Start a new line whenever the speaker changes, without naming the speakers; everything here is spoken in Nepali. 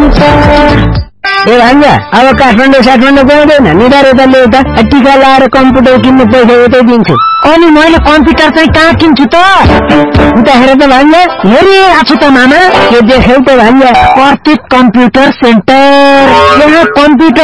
ए भान्जा अब काठमाडौँ गउँदैन निधार यताले यता टिका लाएर कम्प्युटर किन्ने पैसा यतै दिन्छु।
अनि मैले कम्प्युटर चाहिँ कहाँ किन्छु त?
उता हेर त भान्जा,
हेरिरहेको छु त मामा।
के देख्यौ त भान्जा?
प्रतीक कम्प्युटर सेन्टर।
यहाँ कम्प्युटर